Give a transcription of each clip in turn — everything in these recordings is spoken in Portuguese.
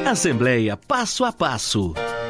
Assembleia Passo a Passo.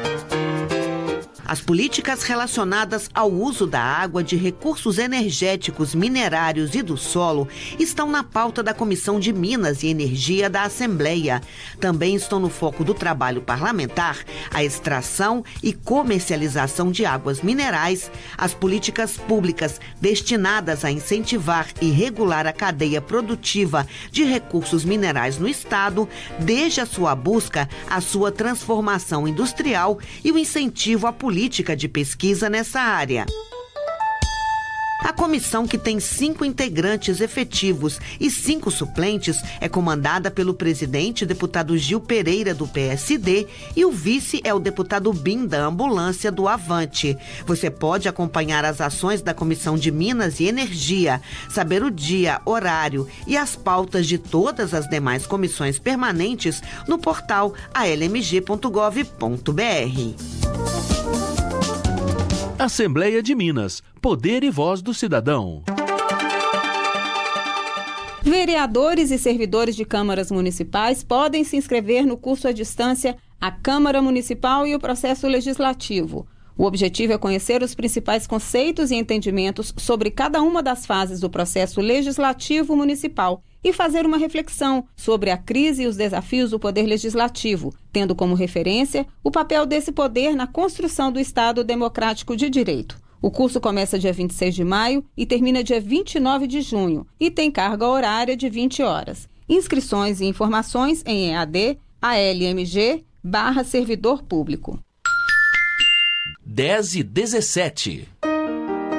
As políticas relacionadas ao uso da água, de recursos energéticos, minerários e do solo estão na pauta da Comissão de Minas e Energia da Assembleia. Também estão no foco do trabalho parlamentar a extração e comercialização de águas minerais, as políticas públicas destinadas a incentivar e regular a cadeia produtiva de recursos minerais no Estado, desde a sua busca, a sua transformação industrial e o incentivo à política de pesquisa nessa área. A comissão, que tem 5 integrantes efetivos e 5 suplentes, é comandada pelo presidente, deputado Gil Pereira, do PSD, e o vice é o deputado Bim, da Ambulância, do Avante. Você pode acompanhar as ações da Comissão de Minas e Energia, saber o dia, horário e as pautas de todas as demais comissões permanentes no portal almg.gov.br. Assembleia de Minas. Poder e voz do cidadão. Vereadores e servidores de câmaras municipais podem se inscrever no curso à distância A Câmara Municipal e o Processo Legislativo. O objetivo é conhecer os principais conceitos e entendimentos sobre cada uma das fases do processo legislativo municipal e fazer uma reflexão sobre a crise e os desafios do poder legislativo, tendo como referência o papel desse poder na construção do Estado democrático de direito. O curso começa dia 26 de maio e termina dia 29 de junho e tem carga horária de 20 horas. Inscrições e informações em EAD, ALMG/servidor público. 10:17.